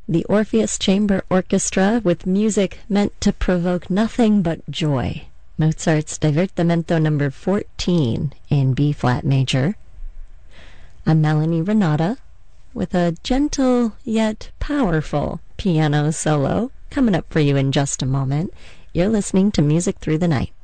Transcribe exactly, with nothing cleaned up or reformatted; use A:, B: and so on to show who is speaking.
A: the Orpheus Chamber Orchestra with music meant to provoke nothing but joy. Mozart's Divertimento number fourteen in B-flat major. A Melanie Renata with a gentle yet powerful piano solo coming up for you in just a moment. You're listening to Music Through the Night.